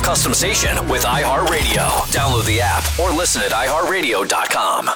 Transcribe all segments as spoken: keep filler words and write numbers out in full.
custom station with iHeartRadio. Download the app or listen at i heart radio dot com.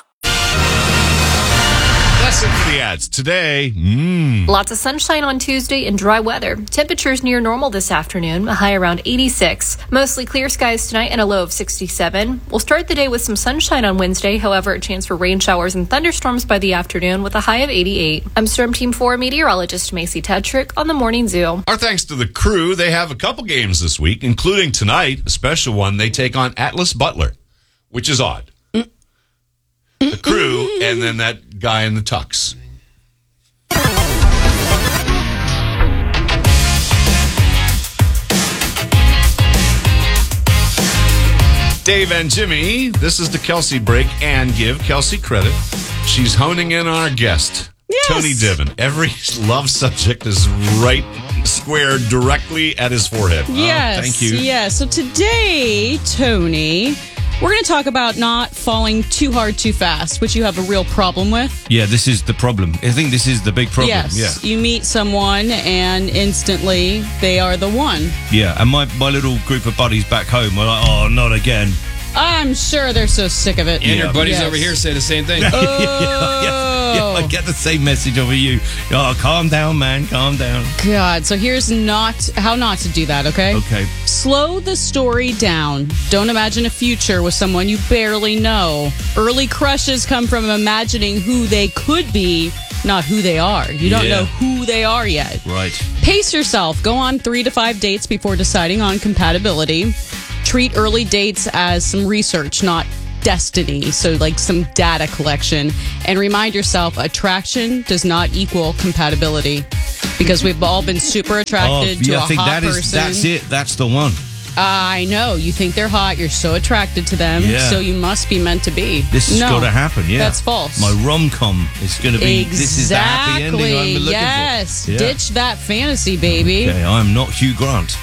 Listen to the ads. Today, mmm. Lots of sunshine on Tuesday and dry weather. Temperatures near normal this afternoon, a high around eighty-six. Mostly clear skies tonight and a low of sixty-seven. We'll start the day with some sunshine on Wednesday, however, a chance for rain showers and thunderstorms by the afternoon with a high of eighty-eight. I'm Storm Team four meteorologist Macy Tetrick on the Morning Zoo. Our thanks to the Crew. They have a couple games this week, including tonight, a special one. They take on Atlas Butler, which is odd. The Crew, and then that guy in the tux. Dave and Jimmy, this is the Kelsey break and give Kelsey credit. She's honing in on our guest, yes. Tony Divin. Every love subject is right squared directly at his forehead. Yes. Oh, thank you. Yeah. So today, Tony, we're going to talk about not falling too hard too fast, which you have a real problem with. Yeah, this is the problem. I think this is the big problem. Yes. Yeah. You meet someone and instantly they are the one. Yeah, and my, my little group of buddies back home are like, oh, not again. I'm sure they're so sick of it. And Yeah. your buddies Yes. over here say the same thing. Oh. yeah, yeah, I get the same message over you. Oh, calm down, man, calm down. God, so here's not how not to do that, okay? Okay. Slow the story down. Don't imagine a future with someone you barely know. Early crushes come from imagining who they could be, not who they are. You don't Yeah. know who they are yet. Right. Pace yourself. Go on three to five dates before deciding on compatibility. Treat early dates as some research, not destiny. So like some data collection. And remind yourself, attraction does not equal compatibility. Because we've all been super attracted oh, to yeah, a I think hot that is, person. that's it. That's the one. I know. You think they're hot. You're so attracted to them. Yeah. So you must be meant to be. This has no, got to happen, yeah. That's false. My rom-com is going to be, exactly. this is the happy ending I'm looking yes. for. Yeah. Ditch that fantasy, baby. Okay, I'm not Hugh Grant.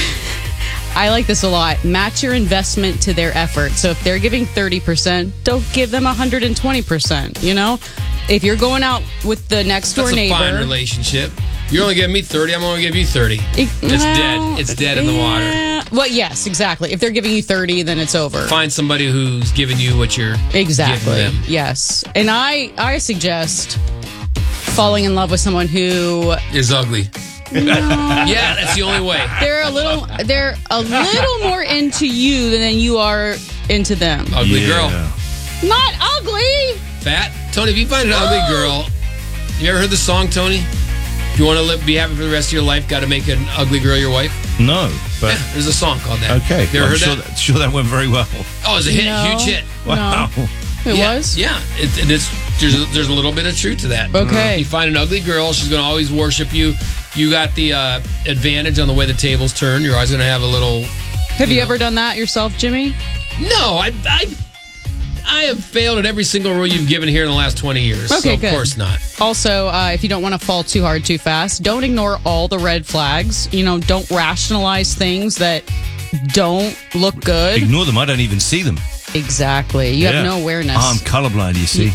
I like this a lot. Match your investment to their effort. So if they're giving thirty percent, don't give them one hundred twenty percent, you know? If you're going out with the next door That's a neighbor. fine relationship. You're only giving me thirty, I'm only going to give you thirty. It- It's well, dead. It's dead in the water. yeah. Well, yes, exactly. If they're giving you thirty, then it's over. Find somebody who's giving you what you're Exactly. giving them. Yes. And I I suggest falling in love with someone who Is ugly. Yeah, that's the only way. they're a little they're a little more into you than you are into them. Ugly Yeah. girl. Not ugly. Fat. Tony, if you find an ugly girl, you ever heard the song, Tony? If you want to live, be happy for the rest of your life, got to make an ugly girl your wife? No, but... Yeah, there's a song called that. Okay, You ever I'm heard sure that? that? Sure that went very well. Oh, it's a hit. No. Huge hit. Wow. It yeah, was? Yeah. It, and it's, there's, a, there's a little bit of truth to that. Okay. You find an ugly girl, she's going to always worship you. You got the uh, advantage on the way the tables turn. You're always going to have a little... Have you, you know. ever done that yourself, Jimmy? No, I, I, I have failed at every single rule you've given here in the last twenty years. Okay, so of good. course not. Also, uh, if you don't want to fall too hard too fast, don't ignore all the red flags. You know, don't rationalize things that don't look good. Ignore them. I don't even see them. Exactly. You Yeah. have no awareness. I'm colorblind, you see.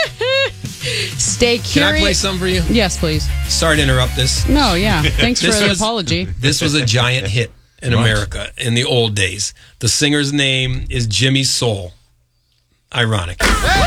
Stay Can curious. I play something for you? Yes, please. Sorry to interrupt this. No, yeah. Thanks for This the was- apology. This was a giant hit in Right. America in the old days. The singer's name is Jimmy Soul. Ironic.